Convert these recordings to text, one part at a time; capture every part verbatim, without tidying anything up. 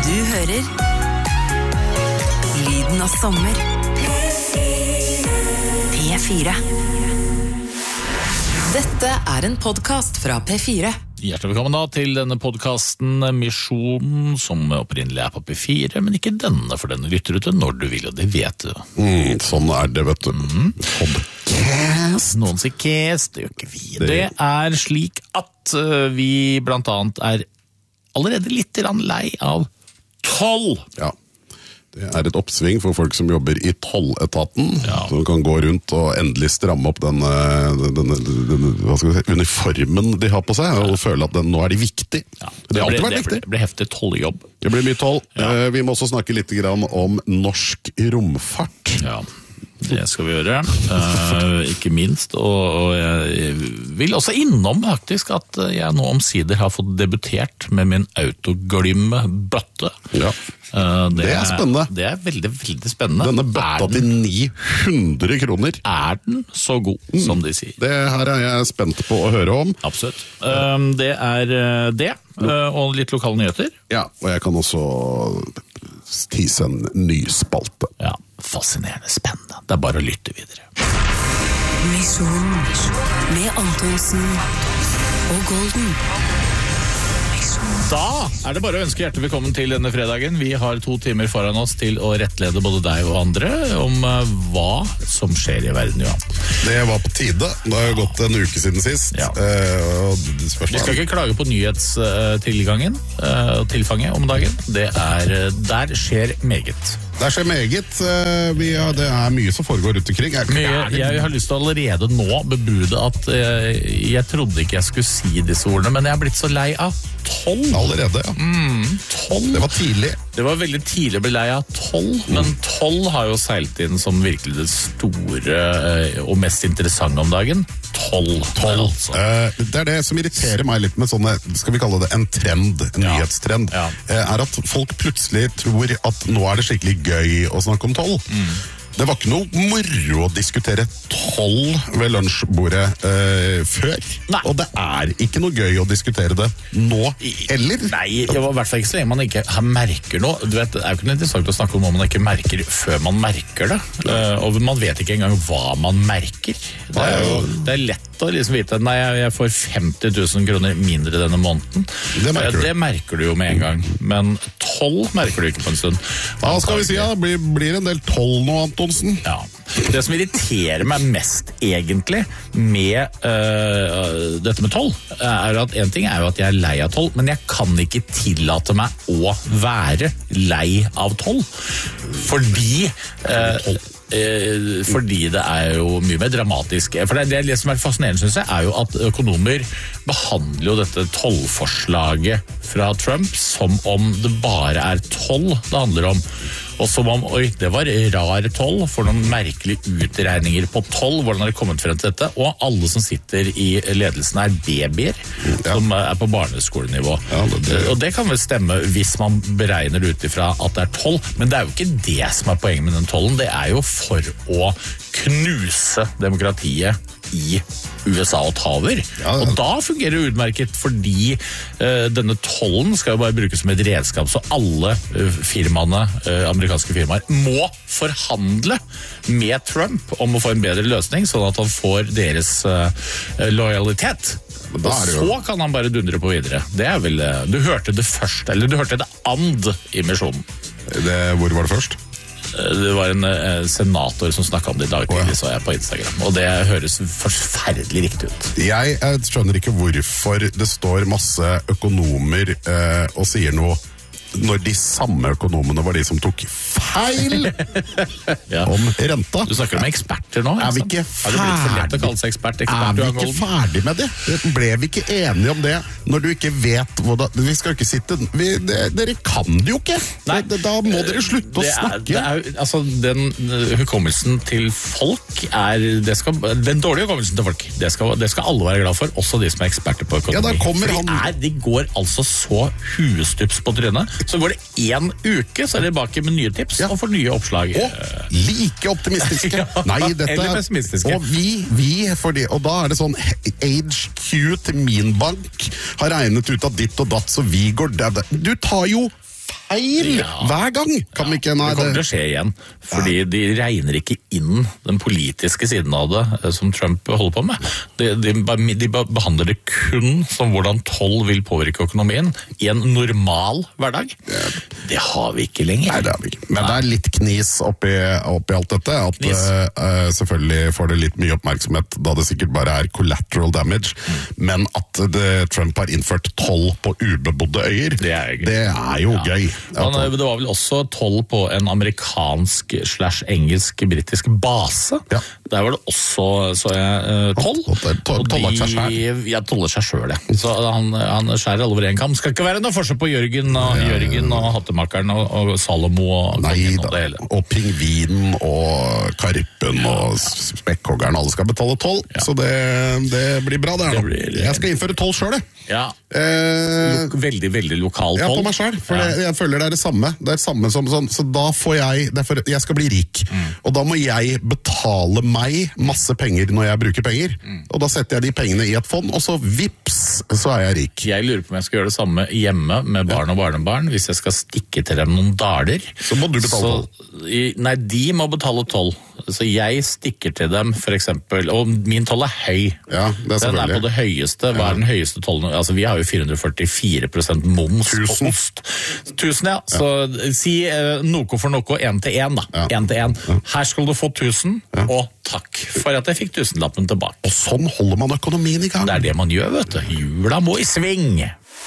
Du hører Lyden av sommer P fire. Dette er en podcast fra P fire. Hjertelig velkommen da til denne podcasten Misjon, som opprinnelig er på P fire, men ikke denne, for denne lytter du til når du vil, og det vet du. Mm, sånn er det, vet du. Mm. Podcast. Noen sier cast, det gjør ikke vi. Det, det er slik at uh, vi blant annet er allerede litt lei av toll. Ja. Det er et oppsving for folk som jobber i tolletaten, Ja. som kan gå rundt og endelig stramme opp denne, denne, denne hva skal vi si, uniformen de har på seg, og føle at den, nå er de viktig. Ja, det har alltid ble, vært det viktig. ble, ble heftig tolljobb. Det blir mye toll. Ja. Eh, Vi må også snakke litt grann om norsk romfart. Ja, det skal vi gjøre, uh, ikke minst, og, og jeg vil også innom faktisk at jeg nå omsider har fått debutert med min autoglym-bøtte. Ja. Uh, Det er spennende. Det er veldig, veldig spennende. Denne bøtta Er til den- ni hundre kroner. Er den så god, som de sier? Det her er jeg spent på å høre om. Absolutt. Um, det er uh, det, uh, og litt lokale nyheter. Ja, og jeg kan også tise en ny spalte. Ja, fascinerende, spennende. Det er bare å lytte videre. Misjon med Antonsen og Golden. Da er det bare å ønske hjertelig velkommen til denne fredagen. Vi har to timer foran oss til å rettlede både deg og andre om uh, hva som skjer i verden, Johan. Det var på tide. Det har jo gått en uke siden sist. Ja. Eh, og det spørs Vi skal ikke klage på nyhetstilgangen uh, og tilfanget om dagen. Det er, uh, der skjer meget. Det skjer meget. Eh, vi har, det er mye som foregår rundt omkring. Er- Mye, er det- jeg har lyst til å allerede nå bebude at uh, jeg trodde ikke jeg skulle si disse ordene, men jeg er blitt så lei av toll. Allerede, ja. Mm, toll. Det var tidlig. Det var veldig tidlig å bli lei av toll, men toll har jo seilt inn som virkelig det store eh, og mest interessante om dagen. Toll. Toll. Altså. Eh, det er det som irriterer meg litt med sånne, skal vi kalle det en trend, en Ja. nyhetstrend, Ja. eh, er at folk plutselig tror at nå er det skikkelig gøy å snakke om toll. Det var ikke noe moro å diskutere toll ved lunsjbordet eh, før. Nei. Og det er ikke noe gøy å diskutere det nå heller. Nei, det var i hvert fall ikke så lenge man ikke har merker noe. Du vet, det er jo ikke noe interessant å snakke om noe man ikke merker før man merker det. Uh, og man vet ikke engang hva man merker. Det er jo det er lett å liksom vite nei, jeg får femti tusen kroner mindre denne måneden. Det merker du. Det merker du jo med en gang. Men toll merker du ikke på en stund. Hva skal vi si? Ja, det blir, blir en del toll nå, Antonsen. Ja. Det som irriterer meg mest egentlig med uh, dette med toll, er at en ting er jo at jeg er lei av toll, men jeg kan ikke tillate meg å være lei av toll. Fordi uh, uh, fordi det er jo mye mer dramatisk. For det, det som er fascinerende, synes jeg, er jo at økonomer behandler jo dette tollforslaget fra Trump som om det bare er toll det handler om. Og som om, oi, det var rar toll, for noen merkelige utregninger på toll, hvordan har det kommet frem til dette, og alle som sitter i ledelsen er babyer, Ja. som er på barneskolenivå. Ja, det- det- Og det kan vel stemme hvis man beregner det ut ifra at det er toll, men det er jo ikke det som er poenget med den tollen, det er jo for å knuse demokratiet i U S A og ta over. Ja, det- Og da fungerer det utmerket, fordi eh, denne tollen skal jo bare brukes som et redskap, så alle eh, firmaene, eh, amerikanske firmaer, må forhandle med Trump om å få en bedre løsning, sånn at han får deres eh, lojalitet. Men da Og er det jo- så kan han bare dundre på videre. Det er vel, eh, du hørte det først, eller du hørte det and i misjonen. Det, hvor var det først? Det var en eh, senator som snakket om det i dag tidlig, så jeg på Instagram. Og det høres forferdelig riktig ut. Jeg eh, skjønner ikke hvorfor det står masse økonomer eh, og sier noe når de samme økonomene var de som tok feil Ja. om renta. Du snakker om eksperter nå, Er vi sant? ikke Har det blitt for lett å ferdig? kalle seg ekspert? Er ekspert vi Johan ikke Golden? ferdig med det? Ble vi ikke enige om det når du ikke vet hvordan Vi skal ikke sitte vi, det, Dere kan det jo ikke! Nei. Det, da må dere slutte å Det er, snakke. det er, jo- altså, den uh, hukommelsen til folk er det skal, Den dårlige hukommelsen til folk, det skal, det skal alle være glad for, også de som er eksperter på økonomi. Ja, da kommer For de, han- er, de går altså så huestups på trynet. Så går det én uke, så er de tilbake med nye tips Ja. og får nye oppslag. Og like optimistiske. Ja, Nei, dette eller er- pessimistiske. Og vi, vi fordi, og da er det sånn H Q til min bank har regnet ut av ditt og datt, så vi går der. Du tar jo feil Ja. hver gang. Kan vi ikke, nei, Det kommer til å skje igjen, fordi de regner ikke inn den politiske siden av det eh, som Trump holder på med. De, de, de behandler det kun som hvordan toll vil påvirke økonomien i en normal hverdag. Det har vi ikke lenger. Nei, det har vi ikke. Men det er litt knis oppi, oppi alt dette, at Knis. uh, selvfølgelig får det litt mye oppmerksomhet, da det sikkert bare er collateral damage, mm. men at det, Trump har innført toll på ubebodde øyer, Det er gøy. det er jo Ja. gøy. Han, det var vel også toll på en amerikansk slash engelsk-britisk base. Ja. Der var det også, så jeg, eh, toll. Og det to- Og toller seg de- Ja, toller seg selv, det. Så han, han skjærer alle over en kam. Skal ikke være noe forskjell på Jørgen og Jørgen og Hattemakeren og, og Salomo og Nei kongen da, og det hele. og pingvinen og karpen og spekkhoggeren, alle skal betale toll, så det, det blir bra det her Det nå. blir- Jeg skal innføre toll selv, jeg. Ja, Eh, veldig, veldig lokal Ja, toll. på meg selv, for Ja. det, jeg føler det er det samme. Det er det samme som sånn, så da får jeg, det er for, jeg skal bli rik, Mm. og da må jeg betale meg masse penger når jeg bruker penger, Mm. og da setter jeg de pengene i et fond, og så vips, så er jeg rik. Jeg lurer på om jeg skal gjøre det samme hjemme med barn og barnebarn. Hvis jeg skal stikke til dem noen daler. Så må du betale Så- i- Nei, de må betale toll. Så jeg stikker til dem, for eksempel, og min toll er høy. Ja, det er Den er selvfølgelig. på det høyeste. Hva er den høyeste tollen? Altså, vi har jo fire hundre førtifire prosent moms Tusen. på ost. Tusen, ja. Så si eh, noe for noe, én til én, da. Ja. Én til én. Her skal du få tusen, og takk for at jeg fikk tusenlappen tilbake. Og sånn holder man økonomien i gang. Det er det man gjør, vet du. Jula må i sving.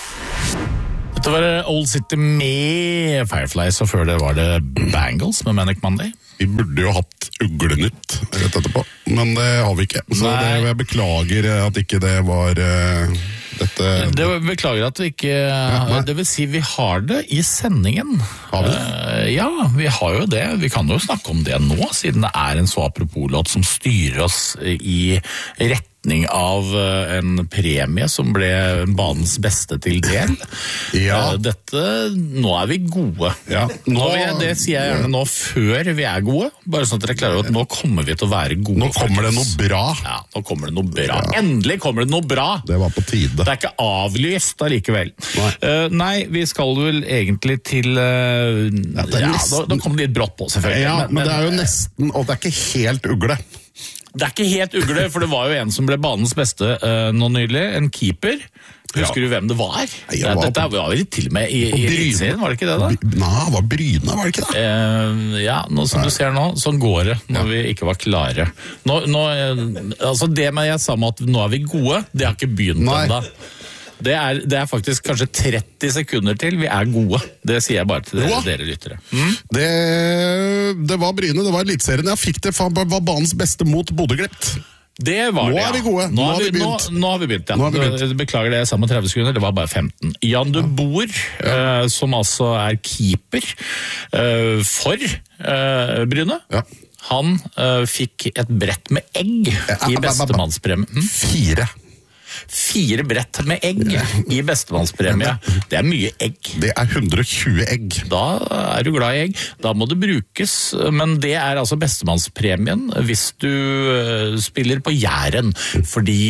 Dette var Old City med Fireflies, og før det var det Bangles med Manic Monday. Vi burde jo hatt Uglenytt rett etterpå, men det har vi ikke. Så Nei. det, jeg beklager at ikke det var uh, dette... Det beklager at vi ikke nei. Det vil si, vi har det i sendingen. Har vi det? Eh, ja, vi har jo det. Vi kan jo snakke om det nå, siden det er en så apropos-låt som styrer oss i retning av eh, en premie som ble banens beste til del. Ja. Eh, Dette, nå er vi gode. Ja, Nå, nå- vil jeg, det sier jeg gjerne nå før vi er gode, bare sånn at dere klarer at nå kommer vi til å være gode. Nå kommer det folkens. noe bra. Ja, nå kommer det noe bra. Endelig kommer det noe bra! Det var på tide. Det er ikke avlyst allikevel. Nei. Eh, nei, vi skal vel egentlig til uh, Ja, det er nesten- da, da kom det litt brått på, selvfølgelig. Ja, men det er jo nesten, og det er ikke helt ugle. det er ikke helt ugle, for det var jo en som ble banens beste uh, nå nylig. En keeper. Husker du hvem det var? jeg var Dette på- var jo til og med i, i Bryne. Eliteserien, var det ikke det da? Nei, det var Bryne, var det ikke det? Eh, ja, nå, som du ser nå, sånn går det når vi ikke var klare. Nå, nå, eh, altså det med jeg sa med at nå er vi gode, det har ikke begynt Nei. enda. Det er, det er faktisk kanskje tretti sekunder til vi er gode. Det sier jeg bare til dere, Joa. dere lyttere. Mm? Det, det var Bryne, det var Eliteserien. Jeg fikk det, faen, var banens beste mot Bodø-Glimt. Det var Nå det, ja. er vi gode. Nå, har vi begynt. Nå, nå har vi begynt, ja. Nå har vi begynt. Beklager det, jeg sa med tretti sekunder, det var bare femten. Jan de Boer, eh, som altså er keeper eh, for eh, Bryne, Ja. han eh, fikk et brett med egg i bestemannspremie. Hm? Fire. Fire brett med egg i bestemannspremie. Det er mye egg. Det er hundre og tjue egg. Da er du glad i egg. Da må det brukes, men det er altså bestemannspremien hvis du eh, spiller på Jæren, fordi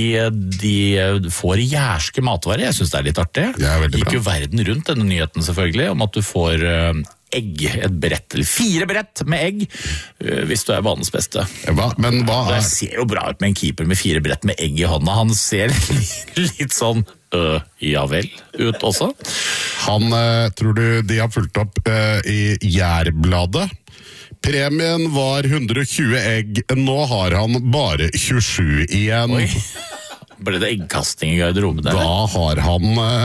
de får jærske matvarer. Jeg synes det er litt artig. Det er veldig bra. Gikk jo verden rundt denne nyheten selvfølgelig, om at du får eh, egg, et brett, eller fire brett med egg, eh, hvis du er banens beste. Hva? Men hva Det er ser jo bra ut med en keeper med fire brett med egg i hånda. Han ser litt sånn øh, ja vel ut også. Han, eh, tror du de har fulgt opp eh, i Jærbladet? Premien var hundre og tjue egg, nå har han bare tjuesju igjen. Oi. Ble det eggkasting i garderoben der? Da har han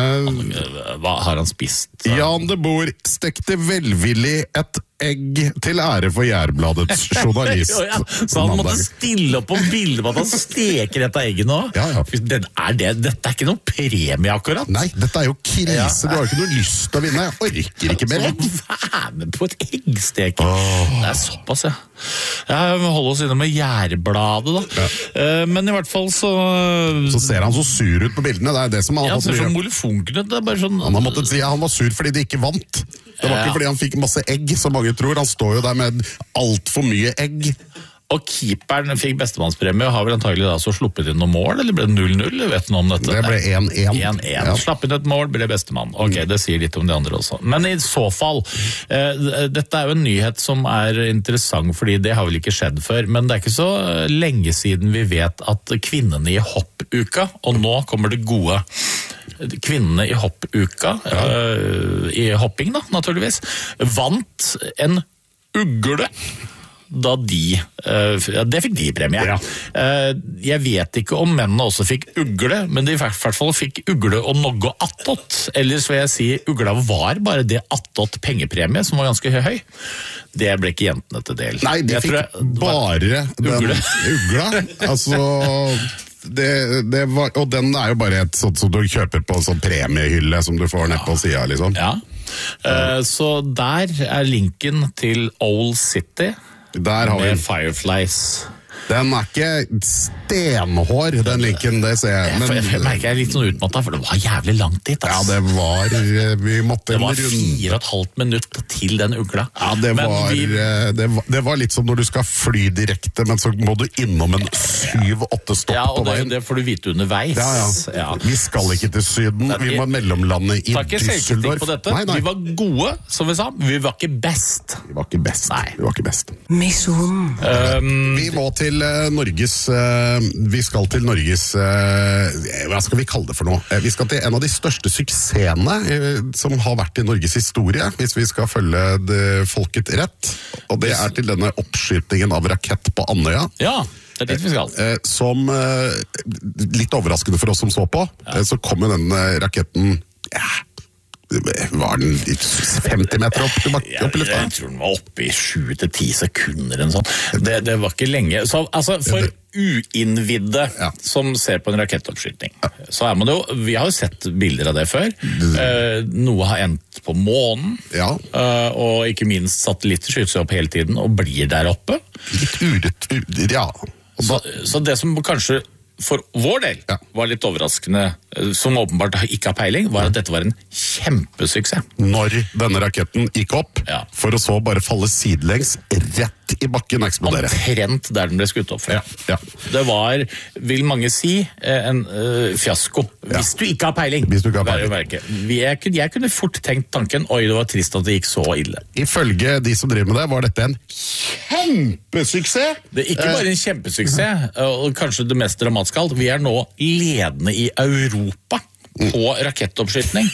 eh, Hva har han spist? Jan de Boer stekte velvillig et egg til ære for Jærbladets journalist. Jo, ja. Så han måtte stille opp på bildet på at han steker dette egget nå? Ja, ja. Den er det, dette er ikke noen premie akkurat. Nei, dette er jo krise. Ja. Du har jo ikke noe lyst til å vinne. Jeg orker ikke mer egg. Så vær med på et eggstek. Det er såpass, ja. Ja, vi holder oss inne med Jærbladet, da. Eh, Men i hvert fall så Så ser han så sur ut på bildene. Det er det som han Ja, har han ser fått så mye. molefonken ut. Det er bare sånn Han har måttet si at han var sur fordi de ikke vant. Det var Ja. ikke fordi han fikk masse egg, som mange tror. Han står jo der med alt for mye egg. Og keeperen fikk bestemannspremie, og har vel antagelig da så sluppet inn noen mål, eller ble det null null? Vet du noe om dette? Det ble én én. én én. Ja. Slapp inn et mål, ble bestemann. Ok, det sier litt om de andre også. Men i så fall, eh, dette er jo en nyhet som er interessant, fordi det har vel ikke skjedd før, men det er ikke så lenge siden vi vet at kvinnene i hoppuka, og nå kommer det gode, kvinnene i hoppuka, ja. eh, i hopping da, naturligvis, vant en ugle da de, uh, det fikk de premie. Ja. Uh, jeg vet ikke om mennene også fikk ugle, men de i hvert fall fikk ugle og nogge attåt. Ellers vil jeg si ugla var bare det attåt pengepremie, som var ganske høy. Det ble ikke jentene til del. Nei, de jeg fikk jeg, bare den ugle. ugla. Altså... Det, det var, og den er jo bare et sånt som du kjøper på en sånn premiehylle som du får ned på siden, liksom. Ja, uh, så der er linken til Owl City der har med vi Fireflies. Den er ikke stenhår, den linken, det ser jeg. Men jeg, jeg merker jeg er litt sånn utmattet, for det var jævlig langt dit. Ass. Ja, det var, vi måtte det var fire og et halvt minutt til den ugla. Ja, det var, vi, det, var, det var litt som når du skal fly direkte, men så må du innom en syv-åtte stopp ja, på veien. Ja, og det får du vite underveis. Ja, ja. Ja. Vi skal ikke til Syden, vi må mellomlande i Düsseldorf. Nei, nei. Vi var gode, som vi sa, vi var ikke best. Vi var ikke best. Nei. Vi var ikke best. Mission. Um, vi må til Norges uh, vi skal til Norges uh, hva skal vi kalle det for noe? Vi skal til en av de største suksessene uh, som har vært i Norges historie, hvis vi skal følge det, folket rett. Og det er til denne oppskytingen av rakett på Andøya. Ja, det er dit vi skal. Uh, som uh, litt overraskende for oss som så på, ja. uh, så kom jo den uh, raketten ja, var den femti meter opp, opp i lufta? Jeg, jeg tror den var oppe i sju til ti sekunder en sånn. Det, det var ikke lenge. Så, altså, for uinnvidde ja. som ser på en rakettoppskytning, ja. så er man jo, vi har jo sett bilder av det før. Eh, noe har endt på månen, ja. eh, og ikke minst satellitter skyter seg opp hele tiden og blir der oppe. Litt urett, urett ja. Så, så det som kanskje for vår del ja. var litt overraskende, som åpenbart ikke har peiling, var at dette var en kjempesuksess. Når denne raketten gikk opp, ja. for å så bare falle sidelengs, rett i bakken og eksplodere. Omtrent der den ble skutt opp for. Ja. Ja. Det var, vil mange si, en uh, fiasko. Ja. Hvis du ikke har peiling. Hvis du ikke har peiling. Jeg, jeg kunne fort tenkt tanken, oi, det var trist at det gikk så ille. Ifølge de som driver med det, var dette en kjempesuksess! Det er ikke bare en kjempesuksess, og kanskje det mest dramatiske alt, vi er nå ledende i Europa på rakettoppskytning.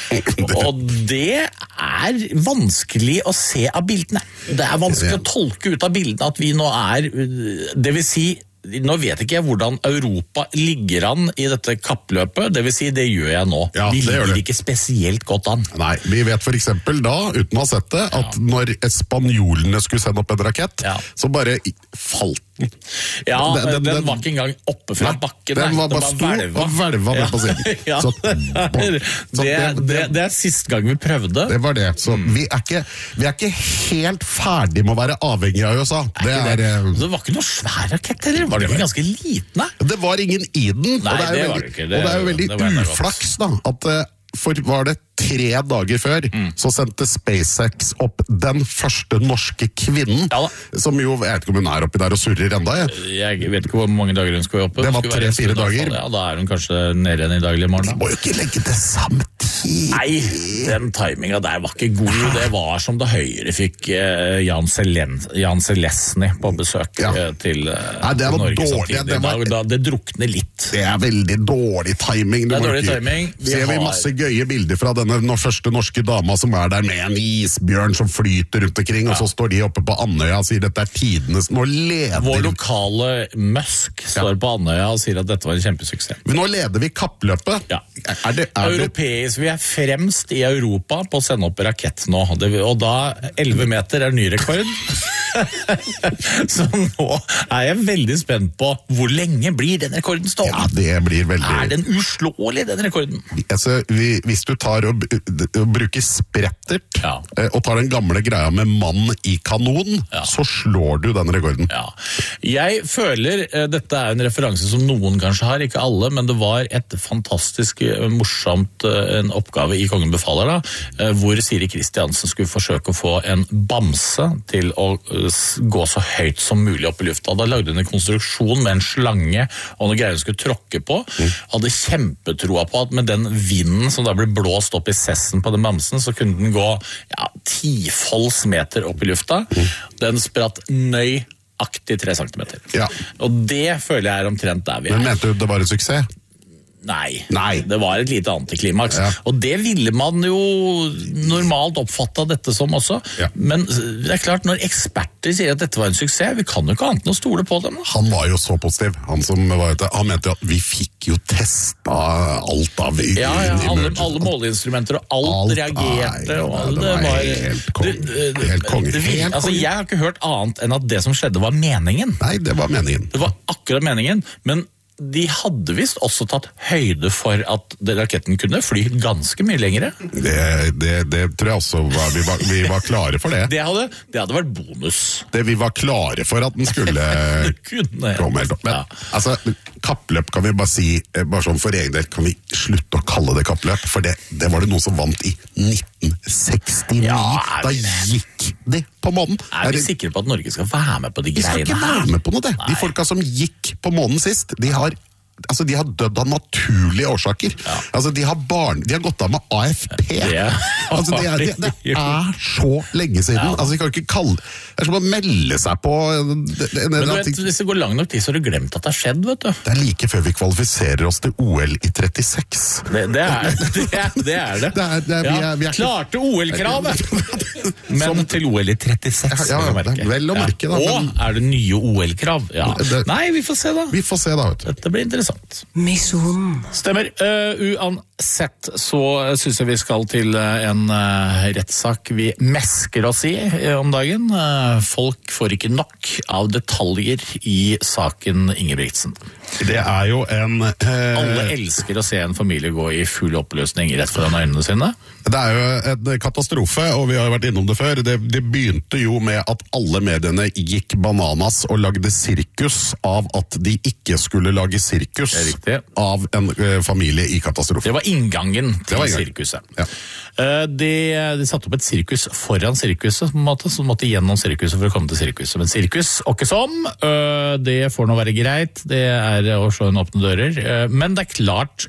Og det er vanskelig å se av bildene. Det er vanskelig å tolke ut av bildene at vi nå er, det vil si, nå vet ikke jeg hvordan Europa ligger an i dette kappløpet, det vil si, det gjør jeg nå. Ja, vi ligger ikke spesielt godt an. Nei, vi vet for eksempel da, uten å ha sett det, at ja. når spanjolene skulle sende opp en rakett, ja. så bare falt den. Ja, den, den, den var ikke engang oppe fra bakken. Den var bare stor og velva ned på siden. Ja. Så, det, så det, det, det er siste gang vi prøvde. Det var det. Så mm. vi, er ikke, vi er ikke helt ferdig med å være avhengig av U S A. Det, er, det. det var ikke noe svær rakett, eller? Var det ikke ganske liten? Det var ingen i den. Nei, og det er det jo var veldig, det ikke. Det, og det er jo veldig uflaks da, at for var det tre dager før, mm. så sendte SpaceX opp den første norske kvinnen, ja, som jo, jeg vet ikke om hun er oppi der og surrer enda. Jeg, jeg vet ikke hvor mange dager hun skal oppe. Det var tre-fire dager. Ja, da er hun kanskje nede igjen i daglig morgen. De må jo ikke legge det samtidig. Nei, den timingen der var ikke god. Det var som da Høyre fikk uh, Jan, Selen, Jan Selesny på besøk ja. uh, til, uh, Nei, det til Norge dårlig, samtidig. Det, var, da, da, det drukner litt. Det er veldig dårlig timing. Det er dårlig timing. Vi ser vi har... masse gøye bilder fra denne no, første norske dama som er der med en isbjørn som flyter rundt omkring, ja. og så står de oppe på Andøya og sier dette er tidenes, nå leder... Vår lokale Musk står ja. på Andøya og sier at dette var en kjempesuksess. Nå leder vi kappløpet. Ja. Er det, er Europeisk, vi er fremst i Europa på å sende opp rakett nå, det, og da elleve meter er ny rekord. Så nå er jeg veldig spent på hvor lenge blir den rekorden stående. Ja, det blir veldig... Er den uslåelig, den rekorden? Altså, vi, hvis du tar og, og bruker sprettert, ja. og tar den gamle greia med mann i kanon, ja. så slår du den rekorden. Ja. Jeg føler, dette er en referanse som noen kanskje har, ikke alle, men det var et fantastisk morsomt en oppgave i Kongen befaler da, hvor Siri Kristiansen skulle forsøke å få en bamse til å s- gå så høyt som mulig opp i lufta. Da lagde hun en konstruksjon med en slange og noe greier hun skulle tråkke på. Hadde kjempetroa på at med den vinden som da ble blåst opp i sessen på den bamsen, så kunne den gå ja, tifolds meter opp i lufta. Den spratt nøyaktig tre centimeter. Ja. Og det føler jeg er omtrent der vi er. Men mente du det var en suksess? Nei, Nei. det var et lite antiklimaks. Ja. Og det ville man jo normalt oppfatte dette som også. Ja. Men det er klart, når eksperter sier at dette var en suksess, vi kan jo ikke annet enn å stole på dem. Han var jo så positiv. Han, som var ute, han mente jo at vi fikk jo testa alt av i, Ja, ja, i alle, merge. alle måleinstrumenter og alt, Alt, reagerte. nei, Og det var helt konge. det- det- Helt konge. det- Helt altså, konge. jeg har ikke hørt annet enn at det som skjedde var meningen. Nei, det var meningen. Det var akkurat meningen, men de hadde visst også tatt høyde for at det- raketten kunne fly ganske mye lengre. Det, det, det tror jeg også var, vi, var, vi var klare for det. Det hadde, det hadde vært bonus. det. Vi var klare for at den skulle Det kunne komme helt opp. Men, Ja. altså, kappløp kan vi bare si, eh, bare sånn for egen del, kan vi slutte å kalle det kappløp, for det, det var det noen som vant i nitten sekstini. Ja, er da vi- gikk de på månen. Er vi det- sikre på at Norge skal være med på de De skal greiene ikke her? være med på noe, det. De Nei. folka som gikk på månen sist, de har Altså, De har dødd av naturlige årsaker. Altså, De har barn, de har gått av med A F P. Det altså, det, er, det, det er så lenge siden. Altså, de kan ikke kalle Det er som å melde seg på det, det, Men du det, vet, hvis det går lang nok tid, så har du glemt at det har skjedd, vet du. det er like før vi kvalifiserer oss til O L i trettiseks. Det, det, er, det, er, det er det. Det er- det er- vi er- vi er ikke- Klarte O L-kravet! Men til O L i trettiseks, Ja, ja, vil jeg merke. det er vel å merke, da, Og men- er det nye O L-krav? Ja. Det- Nei, vi får se da. Vi får se, da. vet du. Dette blir interessant. Misjon. Stemmer. Uh, uansett så syns jeg vi skal til uh, en uh, rettssak vi mesker oss i uh, om dagen. Uh, folk får ikke nok av detaljer i saken Ingebrigtsen. Det er jo en eh, Alle elsker å se en familie gå i full oppløsning rett foran øynene sine. Det er jo en katastrofe, og vi har jo vært innom det før. Det, det begynte jo med at alle mediene gikk bananas og lagde sirkus av at de ikke skulle lage sirkus Det er riktig. av en eh, familie i katastrofe. Det var inngangen til var inngangen. sirkuset. Ja. Eh, De, de satte opp et sirkus foran sirkuset, på en måte, så de måtte gjennom sirkuset for å komme til sirkuset. Men sirkus, åkke som, eh, det får nå være greit, det er å slå inn åpne dører. Eh, Men det er klart,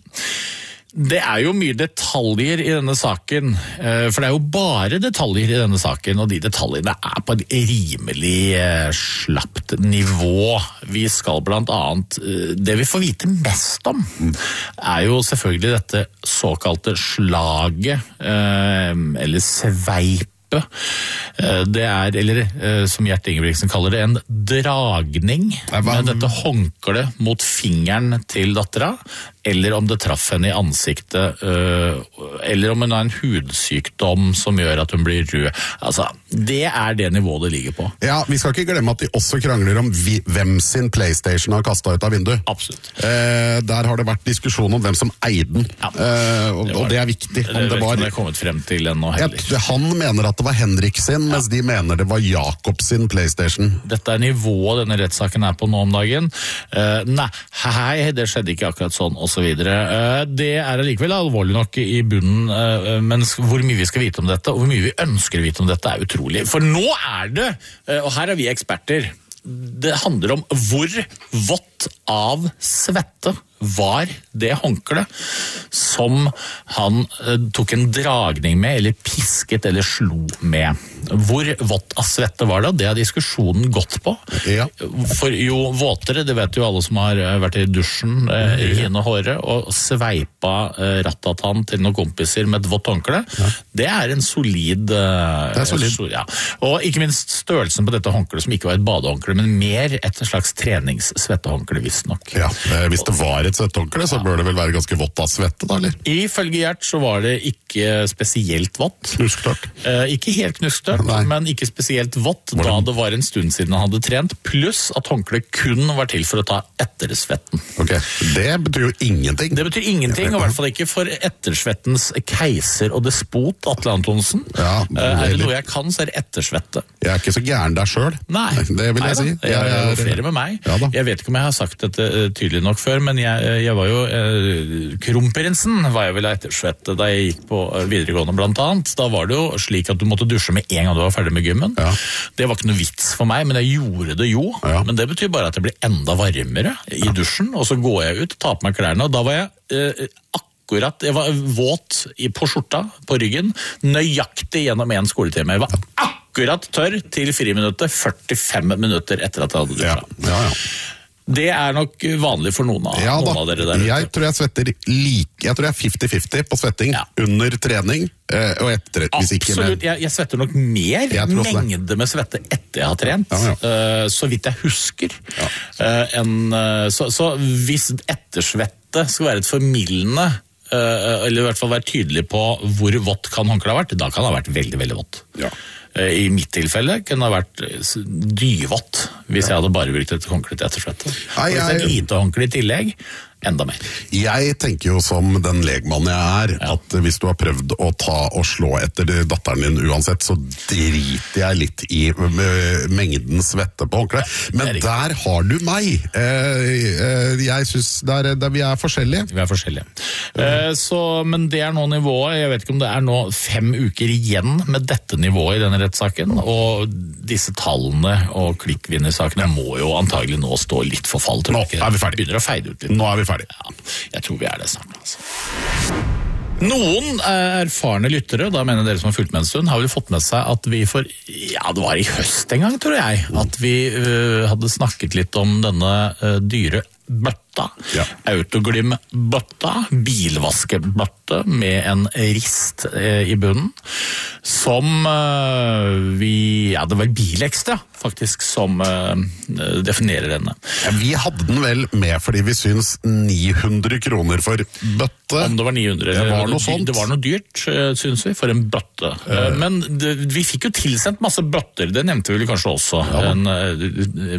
det er jo mye detaljer i denne saken, eh, for det er jo bare detaljer i denne saken, og de detaljene er på et rimelig eh, slapt nivå. Vi skal blant annet, eh, det vi får vite mest om, er jo selvfølgelig dette såkalte slaget, eh, eller sveip. Det er, eller eh, som Gjert Ingebrigtsen kaller det, en dragning Nei, hva- med dette håndkleet mot fingeren til dattera, eller om det traff henne i ansiktet, øh, eller om hun har en hudsykdom som gjør at hun blir rød. Altså, det er det nivået det ligger på. Ja, Vi skal ikke glemme at de også krangler om vi, hvem sin PlayStation har kasta ut av vinduet. Absolutt. Eh, der har det vært diskusjon om hvem som eide den, Ja. eh, og, Det var og det er viktig. Det Om vet det ikke var om jeg har kommet frem til ennå Ja, heller. Han mener at det var Henrik sin, mens de mener det var Jakob sin PlayStation. Dette er nivået denne rettssaken er på nå om dagen. Eh, nei, hei, det skjedde ikke akkurat sånn, og så videre. Eh, det er allikevel alvorlig nok i bunnen, eh, men hvor mye vi skal vite om dette, og hvor mye vi ønsker å vite om dette, er utrolig. For nå er det, eh, og her er vi eksperter, det handler om hvor vått av svette var det håndkle som han eh, tok en dragning med, eller pisket, eller slo med. Hvor vått av svette var det? Det har diskusjonen gått på. Ja. For jo våtere, det vet jo alle som har eh, vært i dusjen, eh, i hinne og håret, og sveipa eh, rattatan til noen kompiser med et vått håndkle, det er en solid... Eh, Det er solid. so- ja. Og ikke minst størrelsen på dette håndkleet, som ikke var et badehåndkle, men mer et slags treningssvettehåndkle, visstnok. Ja, eh, Hvis det var et svetthåndkle, så bør det vel være ganske vått av svette, da, eller? Ifølge Gjert så var det ikke spesielt vått. Knusktørt. Eh, ikke helt knusktørt, Nei. men ikke spesielt vått, Var det- da det var en stund siden han hadde trent, pluss at håndkleet kun var til for å ta ettersvetten. Ok, Det betyr jo ingenting. Det betyr ingenting, og i hvert fall ikke for ettersvettens keiser og despot, Atle Antonsen. Ja, Eh, er det eller- noe jeg kan, så er det ettersvette. Jeg er ikke så gæren der sjøl. Nei, Det vil Nei jeg da. si. Jeg, jeg, jeg, flere med meg. Ja da. Jeg vet ikke om jeg har sagt sagt dette eh, tydelig nok før, men jeg, jeg var jo eh, kronprinsen var jeg vel ettersvett da jeg gikk på eh, videregående blant annet. Da var det jo slik at du måtte dusje med en gang du var ferdig med gymmen. Ja. Det var ikke noe vits for meg, men jeg gjorde det jo. Ja. Men det betyr bare at jeg blir enda varmere i dusjen, og så går jeg ut, tar på meg klærne, og da var jeg eh, akkurat, jeg var våt i, på skjorta, på ryggen, nøyaktig gjennom en skoletime. Jeg var akkurat tørr til friminutter, førtifem minutter etter at jeg hadde dusja. Ja, ja, ja. Det er nok vanlig for noen av, Ja, noen da, av dere der. jeg tror jeg svetter like, jeg tror jeg er femti femti på svetting Ja. under trening eh, og etter, hvis ikke Absolutt, med. jeg, jeg svetter nok mer Jeg tror også det. mengde med svette etter jeg har trent, Ja, ja. eh, så vidt jeg husker. Ja. Eh, en, eh, så, så hvis ettersvette skal være et formildende, eh, eller i hvert fall være tydelig på hvor vått kan håndkle ha vært, da kan det ha vært veldig, veldig vått. Ja. Eh, I mitt tilfelle kunne det ha vært eh, dyvått hvis jeg hadde bare brukt et håndkle til ettersvette. Nei, Og hvis det er et jeg- lite håndkle i tillegg, enda mer. Jeg tenker jo som den legmann jeg er, at hvis du har prøvd å ta og slå etter datteren din uansett, så driter jeg litt i eh, mengden svette på håndkle. Men riktig. der har du meg. Eh, eh, Jeg synes der, der vi er forskjellige. Vi er forskjellige. Eh, så, men det er nå nivået. Jeg vet ikke om det er nå fem uker igjen med dette nivået i denne rettssaken, og disse tallene og klikkvinnersakene må jo antagelig nå stå litt for fall. tror Nå jeg ikke. er vi ferdig. Begynner å feide ut litt. Nå er vi ferdige. Ja, jeg tror vi er det snart, altså. Noen erfarne lyttere, da mener dere som har fulgt med en stund, har vel fått med seg at vi for, ja det var i høst en gang tror jeg, at vi uh, hadde snakket litt om denne uh, dyre bøtta, Ja. autoglim-bøtta, bilvaskebøtte med en rist uh, i bunnen, som uh, vi, ja det var Bilex det, faktisk, som uh, definerer denne. Ja, vi hadde den vel med fordi vi syns ni hundre kroner for bøtte. Om det var ni hundre, Det var noe dy- sånt. Det var noe dyrt, eh, synes vi, for en bøtte. Eh, Men det, vi fikk jo tilsendt masse bøtter, det nevnte vi vel kanskje også. En, eh,